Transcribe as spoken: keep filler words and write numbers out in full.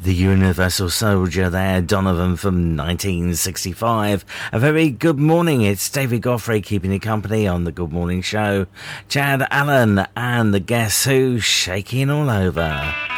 The Universal Soldier there, Donovan from nineteen sixty-five. A very good morning. It's David Godfrey keeping you company on the Good Morning Show. Chad Allen and the Guess Who shaking all over.